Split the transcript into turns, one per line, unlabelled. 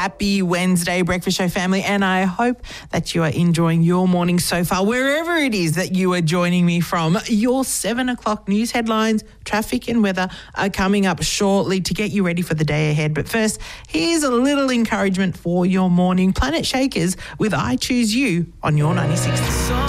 happy Wednesday, Breakfast Show family, and I hope that you are enjoying your morning so far, wherever it is that you are joining me from. Your 7 o'clock news headlines, traffic and weather are coming up shortly to get you ready for the day ahead. But first, here's a little encouragement for your morning. Planet Shakers with I Choose You on your 96.